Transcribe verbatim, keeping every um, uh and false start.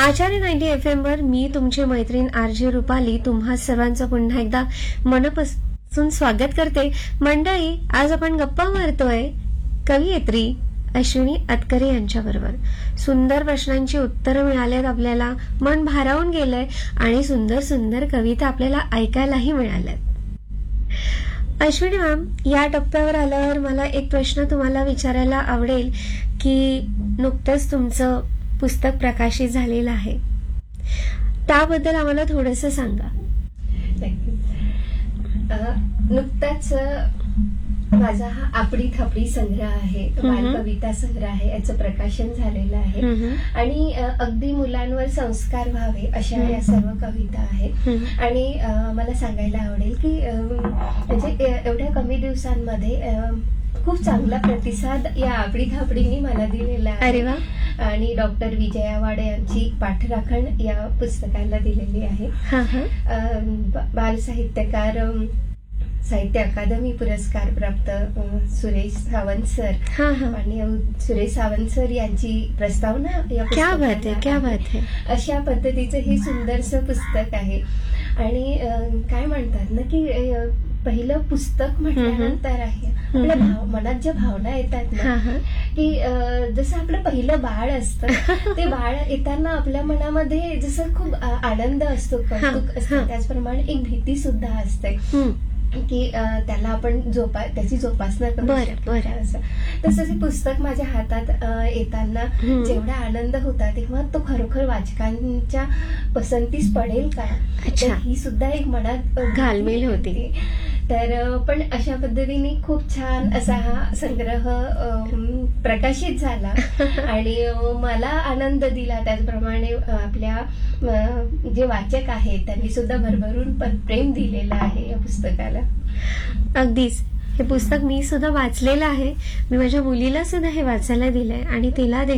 आचार्य ninety F M वर मी तुमची मैत्रीण आरजे रुपाली तुम्हा सर्वांचं पुन्हा एकदा मनापासून स्वागत करते. मंडळी, आज आपण गप्पा मारतोय कवयित्री अश्विनी अतकरे यांच्याबरोबर. सुंदर प्रश्नांची उत्तरं मिळालेत आपल्याला, मन भारावून गेलंय आणि सुंदर सुंदर कविता आपल्याला ऐकायलाही मिळाल्यात. अश्विनी मॅम, या टप्प्यावर आल्यावर मला एक प्रश्न तुम्हाला विचारायला आवडेल की नुकतंच तुमचं पुस्तक प्रकाशित झालेलं आहे, त्याबद्दल आम्हाला थोडंसं सांगा. नुकताच माझा हा आपडी थापडी संग्रह आहे, बालकविता संग्रह आहे, याचं प्रकाशन झालेलं आहे आणि अगदी मुलांवर संस्कार व्हावे अशा या सर्व कविता आहेत. आणि मला सांगायला आवडेल की म्हणजे एवढ्या कमी दिवसांमध्ये खूप चांगला प्रतिसाद या आपडी थापडीने मला दिलेला आहे. आणि डॉक्टर विजया वाडे यांची पाठराखण या पुस्तकाला दिलेली आहे. बाल साहित्यकार, साहित्य अकादमी पुरस्कार प्राप्त सुरेश सावंत सर आणि सुरेश सावंत सर यांची प्रस्तावना या पुस्तकाला. अशा पद्धतीचं हे सुंदरसं पुस्तक आहे. आणि काय म्हणतात ना की पहिलं पुस्तक म्हटल्यानंतर आहे आपल्या भाव मनात ज्या भावना येतात ना की जसं आपलं पहिलं बाळ असतं, ते बाळ येताना आपल्या मनामध्ये जसं खूप आनंद असतो, कौतुक असतं, त्याचप्रमाणे एक भीती सुद्धा असते की त्याला आपण जोपा त्याची जोपासना करू शकतो. तसंच हे पुस्तक माझ्या हातात येताना जेवढा आनंद होता तेव्हा तो खरोखर वाचकांच्या पसंतीस पडेल का, ही सुद्धा एक मनात घालमेल होती. तर पण अशा पद्धतीने खूप छान असा हा संग्रह प्रकाशित झाला आणि मला आनंद दिला. त्याचप्रमाणे आपल्या जे वाचक आहेत त्यांनी सुद्धा भरभरून प्रेम दिलेलं आहे या पुस्तकाला. अगदीच, हे पुस्तक मी सुद्धा वाचलेलं आहे. मी माझ्या मुलीला सुद्धा हे वाचायला दिलंय आणि तिला